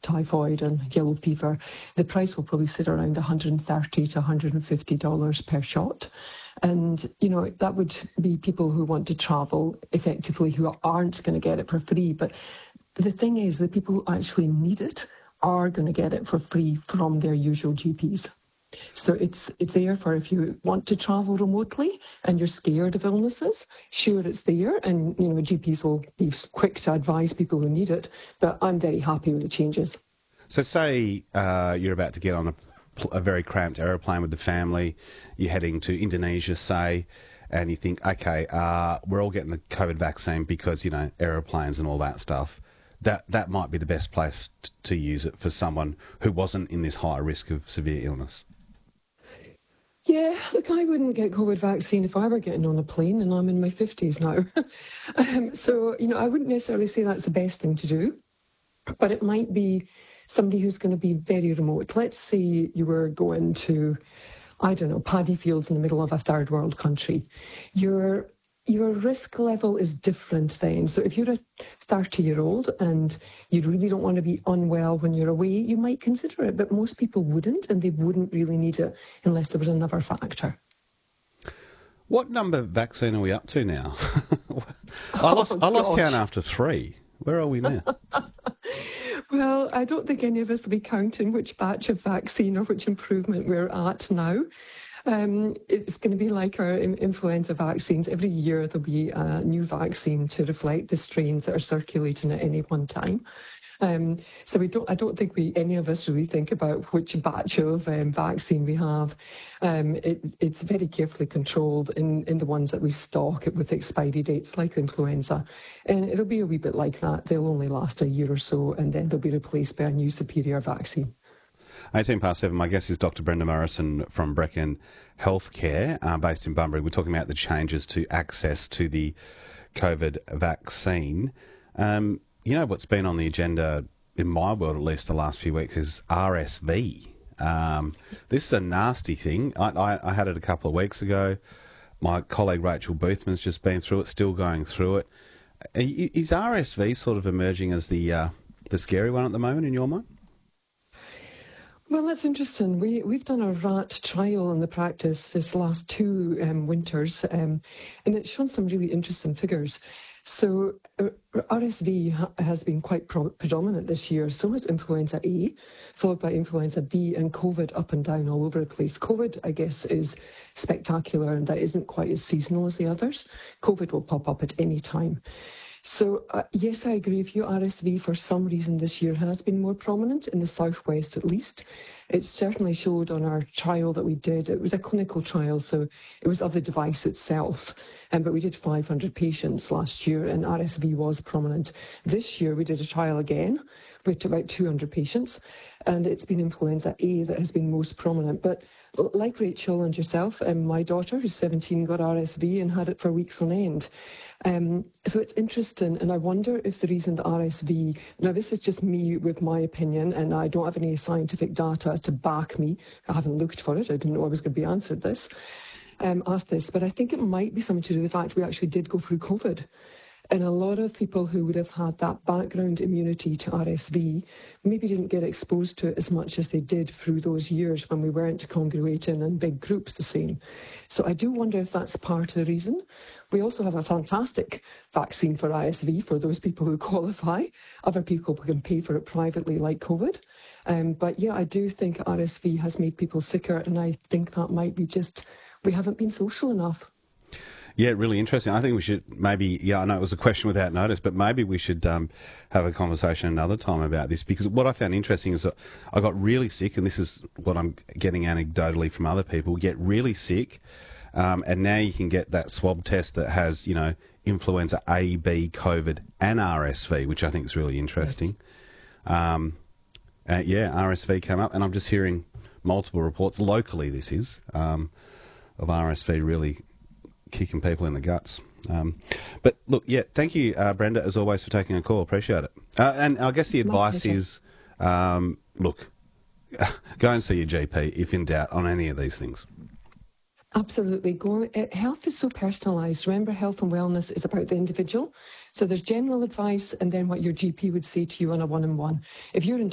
typhoid and yellow fever, the price will probably sit around $130 to $150 per shot. And, that would be people who want to travel effectively who aren't going to get it for free. But the thing is, the people who actually need it are going to get it for free from their usual GPs. So it's there for if you want to travel remotely and you're scared of illnesses, sure, it's there. And, GPs will be quick to advise people who need it. But I'm very happy with the changes. So say you're about to get on a very cramped aeroplane with the family, you're heading to Indonesia, say, and you think, okay, we're all getting the COVID vaccine because, aeroplanes and all that stuff. That might be the best place to use it for someone who wasn't in this high risk of severe illness. Yeah, look, I wouldn't get COVID vaccine if I were getting on a plane, and I'm in my 50s now. So, I wouldn't necessarily say that's the best thing to do, but it might be somebody who's going to be very remote. Let's say you were going to, I don't know, paddy fields in the middle of a third world country. Your risk level is different then. So if you're a 30-year-old and you really don't want to be unwell when you're away, you might consider it. But most people wouldn't, and they wouldn't really need it unless there was another factor. What number vaccine are we up to now? I lost count after 3. Where are we now? Well, I don't think any of us will be counting which batch of vaccine or which improvement we're at now. It's going to be like our influenza vaccines. Every year there'll be a new vaccine to reflect the strains that are circulating at any one time. So I don't think any of us really think about which batch of vaccine we have. It's very carefully controlled in the ones that we stock with expiry dates like influenza. And it'll be a wee bit like that. They'll only last a year or so, and then they'll be replaced by a new superior vaccine. 7:18. My guest is Dr. Brenda Morrison from Brecon Healthcare, based in Bunbury. We're talking about the changes to access to the COVID vaccine. What's been on the agenda, in my world at least, the last few weeks is RSV. This is a nasty thing. I had it a couple of weeks ago. My colleague Rachel Boothman's just been through it, still going through it. Is RSV sort of emerging as the scary one at the moment in your mind? Well, that's interesting. We've done a rat trial in the practice this last 2 winters, and it's shown some really interesting figures. So RSV has been quite predominant this year. So has influenza A, followed by influenza B, and COVID up and down all over the place. COVID, I guess, is spectacular, and that isn't quite as seasonal as the others. COVID will pop up at any time. So, yes, I agree with you. RSV, for some reason this year, has been more prominent in the southwest, at least. It certainly showed on our trial that we did. It was a clinical trial, so it was of the device itself. But we did 500 patients last year, and RSV was prominent. This year, we did a trial again with about 200 patients, and it's been influenza A that has been most prominent. But like Rachel and yourself, my daughter, who's 17, got RSV and had it for weeks on end. So it's interesting, and I wonder if the reason that RSV, now this is just me with my opinion, and I don't have any scientific data to back me. I haven't looked for it. I didn't know I was going to be answered this, asked this, but I think it might be something to do with the fact we actually did go through COVID. And a lot of people who would have had that background immunity to RSV maybe didn't get exposed to it as much as they did through those years when we weren't congregating in big groups the same. So I do wonder if that's part of the reason. We also have a fantastic vaccine for RSV for those people who qualify. Other people can pay for it privately like COVID. But yeah, I do think RSV has made people sicker, and I think that might be just we haven't been social enough. Yeah, really interesting. I think we should maybe, I know it was a question without notice, but maybe we should have a conversation another time about this, because what I found interesting is that I got really sick, and this is what I'm getting anecdotally from other people, get really sick, and now you can get that swab test that has, influenza A, B, COVID and RSV, which I think is really interesting. Yes. RSV came up, and I'm just hearing multiple reports, locally this is, of RSV really kicking people in the guts. But look, thank you, Brenda, as always, for taking a call. Appreciate it. And I guess the advice is, look, go and see your GP if in doubt on any of these things. Absolutely. Health is so personalised. Remember, health and wellness is about the individual. So there's general advice and then what your GP would say to you on a one-on-one. If you're in